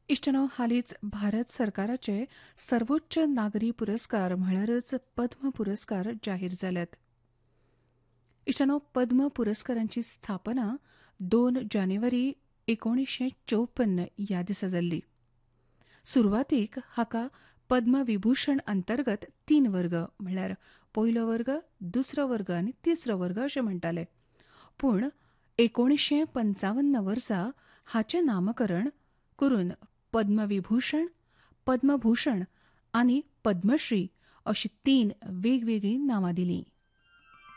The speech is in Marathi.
इश्टनो, हालींच भारत सरकाराचे सर्वोच्च नागरी पुरस्कार म्हळ्यारच पद्म पुरस्कार जाहीर जाल्यात. इश्टनो, पद्म पुरस्कारांची स्थापना 2 जानेवारी 1954 ह्या दिसा जाल्ली. सुरवातीक हाका पद्मविभूषण अंतर्गत 3 वर्ग म्हळ्यार पयलो वर्ग, दुसरो वर्ग आनी तिसरो वर्ग अशें म्हणटाले. पूण 1955 वर्सा हाचें नामकरण करून पद्मविभूषण, पद्मभूषण आनी पद्मश्री अशीं 3 वेगवेगळीं नांवां दिलीं.